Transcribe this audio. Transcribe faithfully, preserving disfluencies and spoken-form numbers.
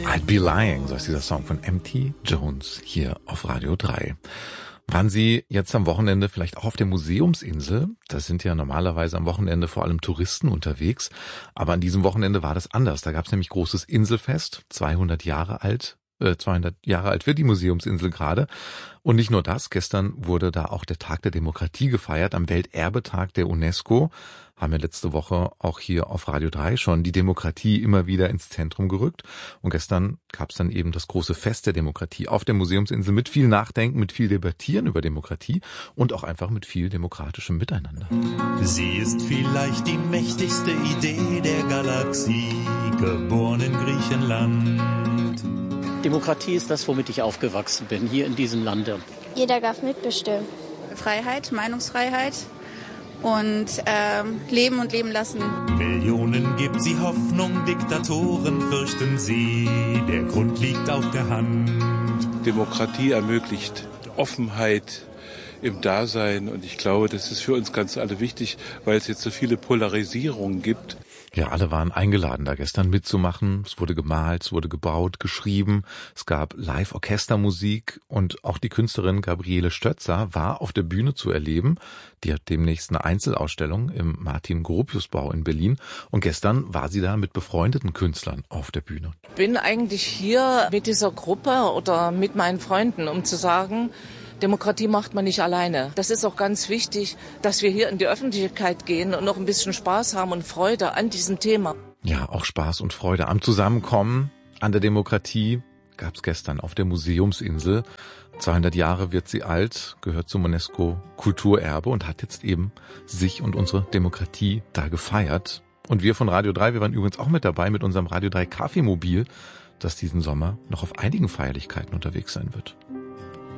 I'd Be Lying, so ist dieser Song von M T Jones hier auf Radio drei. Waren Sie jetzt am Wochenende vielleicht auch auf der Museumsinsel? Da sind ja normalerweise am Wochenende vor allem Touristen unterwegs. Aber an diesem Wochenende war das anders. Da gab es nämlich großes Inselfest, zweihundert Jahre alt. äh, zweihundert Jahre alt wird die Museumsinsel gerade. Und nicht nur das, gestern wurde da auch der Tag der Demokratie gefeiert, am Welterbetag der UNESCO. Haben wir letzte Woche auch hier auf Radio drei schon die Demokratie immer wieder ins Zentrum gerückt. Und gestern gab es dann eben das große Fest der Demokratie auf der Museumsinsel mit viel Nachdenken, mit viel Debattieren über Demokratie und auch einfach mit viel demokratischem Miteinander. Sie ist vielleicht die mächtigste Idee der Galaxie, geboren in Griechenland. Demokratie ist das, womit ich aufgewachsen bin, hier in diesem Lande. Jeder darf mitbestimmen. Freiheit, Meinungsfreiheit und ähm, leben und leben lassen. Millionen gibt sie Hoffnung, Diktatoren fürchten sie, der Grund liegt auf der Hand. Demokratie ermöglicht Offenheit im Dasein und ich glaube, das ist für uns ganz alle wichtig, weil es jetzt so viele Polarisierungen gibt. Ja, alle waren eingeladen, da gestern mitzumachen. Es wurde gemalt, es wurde gebaut, geschrieben. Es gab Live-Orchestermusik und auch die Künstlerin Gabriele Stötzer war auf der Bühne zu erleben. Die hat demnächst eine Einzelausstellung im Martin-Gropius-Bau in Berlin. Und gestern war sie da mit befreundeten Künstlern auf der Bühne. Ich bin eigentlich hier mit dieser Gruppe oder mit meinen Freunden, um zu sagen, Demokratie macht man nicht alleine. Das ist auch ganz wichtig, dass wir hier in die Öffentlichkeit gehen und noch ein bisschen Spaß haben und Freude an diesem Thema. Ja, auch Spaß und Freude am Zusammenkommen an der Demokratie gab es gestern auf der Museumsinsel. zweihundert Jahre wird sie alt, gehört zum UNESCO-Kulturerbe und hat jetzt eben sich und unsere Demokratie da gefeiert. Und wir von Radio drei, wir waren übrigens auch mit dabei mit unserem Radio drei Kaffeemobil, das diesen Sommer noch auf einigen Feierlichkeiten unterwegs sein wird.